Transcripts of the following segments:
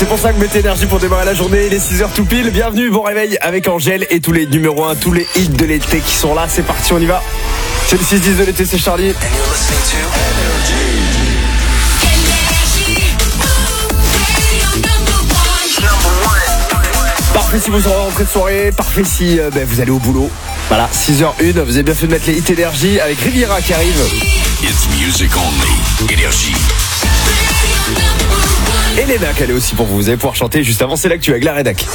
C'est pour ça que mettez énergie pour démarrer la journée, il est 6h tout pile. Bienvenue, bon réveil avec Angèle et tous les numéros 1, tous les hits de l'été qui sont là. C'est parti, on y va. C'est le 6-10 de l'été, c'est Charlie. Parfait si vous êtes en rentrée de soirée, parfait si vous allez au boulot. Voilà, 6h01, vous avez bien fait de mettre les hits énergie avec Riviera qui arrive. It's music only, énergie. Et Léna qui est aussi pour vous, vous allez pouvoir chanter juste avant, c'est l'actu avec la rédac.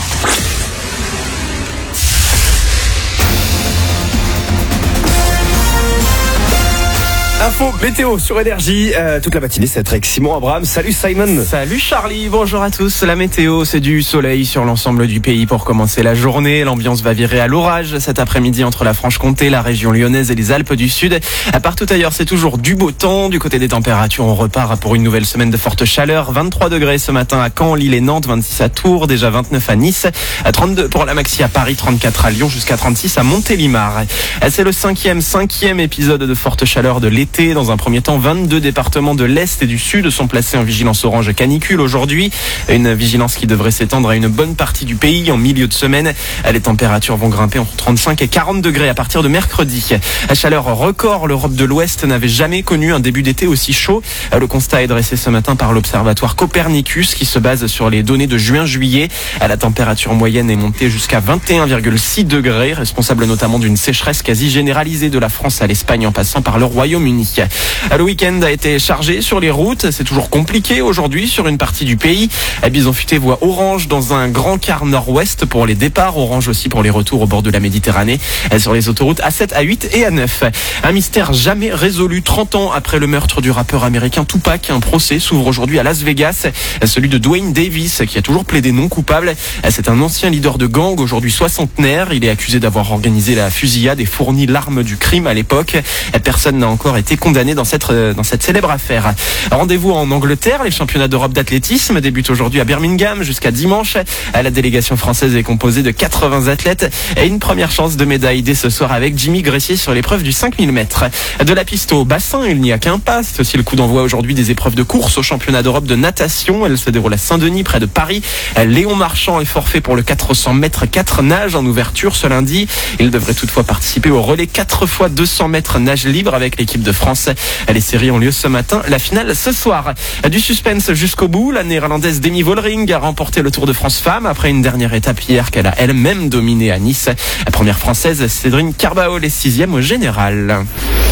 Info météo sur énergie, toute la matinée c'est avec Simon Abraham. Salut Simon. Salut Charlie, bonjour à tous. La météo, c'est du soleil sur l'ensemble du pays pour commencer la journée. L'ambiance va virer à l'orage cet après-midi entre la Franche-Comté, la région lyonnaise et les Alpes du Sud. Partout ailleurs, c'est toujours du beau temps. Du côté des températures, on repart pour une nouvelle semaine de forte chaleur. 23 degrés ce matin à Caen, Lille et Nantes, 26 à Tours, déjà 29 à Nice, 32 pour la maxi à Paris, 34 à Lyon, jusqu'à 36 à Montélimar. C'est le cinquième épisode de forte chaleur de l'été. Dans un premier temps, 22 départements de l'Est et du Sud sont placés en vigilance orange canicule aujourd'hui. Une vigilance qui devrait s'étendre à une bonne partie du pays en milieu de semaine. Les températures vont grimper entre 35 et 40 degrés à partir de mercredi. La chaleur record, l'Europe de l'Ouest n'avait jamais connu un début d'été aussi chaud. Le constat est dressé ce matin par l'observatoire Copernicus qui se base sur les données de juin-juillet. La température moyenne est montée jusqu'à 21,6 degrés, responsable notamment d'une sécheresse quasi généralisée de la France à l'Espagne en passant par le Royaume-Uni. Le week-end a été chargé sur les routes. C'est toujours compliqué aujourd'hui sur une partie du pays. Bison Futé voit orange dans un grand quart nord-ouest pour les départs. Orange aussi pour les retours au bord de la Méditerranée. Sur les autoroutes A7, A8 et A9. Un mystère jamais résolu 30 ans après le meurtre du rappeur américain Tupac. Un procès s'ouvre aujourd'hui à Las Vegas. Celui de Dwayne Davis qui a toujours plaidé non coupable. C'est un ancien leader de gang, aujourd'hui soixantenaire. Il est accusé d'avoir organisé la fusillade et fourni l'arme du crime à l'époque. Personne n'a encore été condamné dans cette célèbre affaire. Rendez-vous en Angleterre, les championnats d'Europe d'athlétisme débutent aujourd'hui à Birmingham jusqu'à dimanche. La délégation française est composée de 80 athlètes et une première chance de médaille dès ce soir avec Jimmy Gressier sur l'épreuve du 5000 mètres. De la piste au bassin, il n'y a qu'un pas. C'est aussi le coup d'envoi aujourd'hui des épreuves de course au championnat d'Europe de natation. Elle se déroule à Saint-Denis près de Paris. Léon Marchand est forfait pour le 400 mètres 4 nages en ouverture ce lundi. Il devrait toutefois participer au relais 4 x 200 mètres nage libre avec l'équipe de France. Les séries ont lieu ce matin, la finale ce soir. Du suspense jusqu'au bout, la néerlandaise Demi Vollering a remporté le Tour de France Femmes après une dernière étape hier qu'elle a elle-même dominée à Nice. La première française, Cédrine Carbaol, est 6e au général.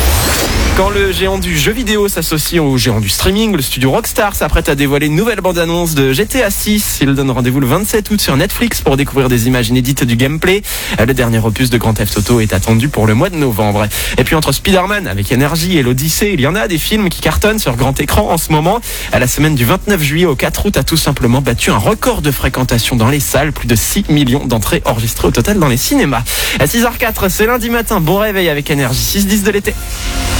Quand le géant du jeu vidéo s'associe au géant du streaming, le studio Rockstar s'apprête à dévoiler une nouvelle bande-annonce de GTA 6. Il donne rendez-vous le 27 août sur Netflix pour découvrir des images inédites du gameplay. Le dernier opus de Grand Theft Auto est attendu pour le mois de novembre. Et puis entre Spider-Man avec Énergie et l'Odyssée, il y en a des films qui cartonnent sur grand écran en ce moment. La semaine du 29 juillet au 4 août a tout simplement battu un record de fréquentation dans les salles. Plus de 6 millions d'entrées enregistrées au total dans les cinémas. À 6h04, c'est lundi matin. Bon réveil avec Énergie 6-10 de l'été.